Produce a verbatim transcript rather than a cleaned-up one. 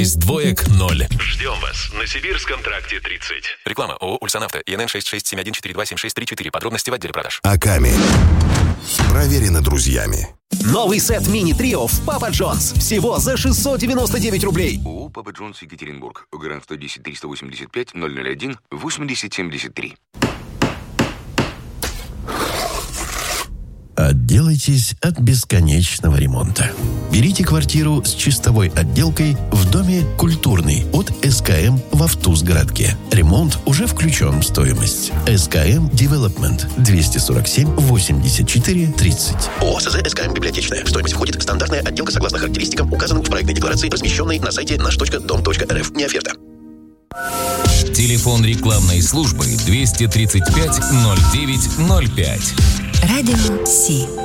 Из двоек ноль. Ждем вас на Сибирском тракте тридцать. Реклама ООО «Ульсанавто». ИНН шесть шесть семь один четыре два семь шесть три четыре. Подробности в отделе продаж. Аками. Проверено друзьями. Новый сет мини-трио в Папа Джонс. Всего за шестьсот девяносто девять рублей. ООО «Папа Джонс» Екатеринбург. Гарант сто десять триста восемьдесят пять ноль ноль один восемьдесят семьдесят три. Отделайтесь от бесконечного ремонта. Берите квартиру с чистовой отделкой в доме «Культурный» от СКМ в Автузгородке. Ремонт уже включен в стоимость. СКМ Development двести сорок семь восемьдесят четыре тридцать. ООО СЗ СКМ Библиотечная. В стоимость входит стандартная отделка согласно характеристикам, указанным в проектной декларации, размещенной на сайте наш точка дом точка эр эф. Не оферта. Телефон рекламной службы двести тридцать пять ноль девять ноль пять. Радио Си.